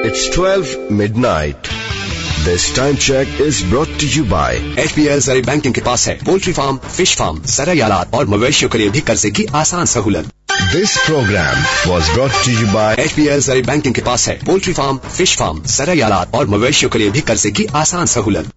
It's 12 midnight. This time check is brought to you by HPL ज़राई banking के पास है poultry farm, fish farm, ज़राई-आलात और मवेशियों के लिए भी कर्जे की आसान सहूलत। This program was brought to you by HPL ज़राई banking के पास है पोल्ट्री फार्म, फिश फार्म, ज़राई-आलात और मवेशियों के लिए भी कर्जे की आसान सहूलत।